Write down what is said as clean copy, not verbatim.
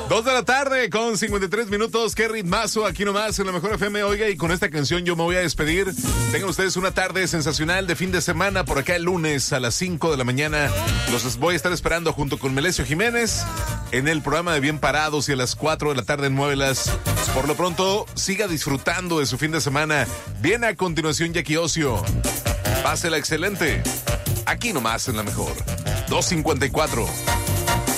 2 de la tarde con 53 minutos. Qué ritmazo aquí nomás en la Mejor FM. Oiga, y con esta canción yo me voy a despedir. Tengan ustedes una tarde sensacional de fin de semana. Por acá el lunes a las 5 de la mañana los voy a estar esperando junto con Melesio Jiménez en el programa de Bien Parados, y a las 4 de la tarde en Muevelas. Por lo pronto, siga disfrutando de su fin de semana. Viene a continuación Jackie Ocio. Pásela excelente. Aquí nomás en la Mejor. 254.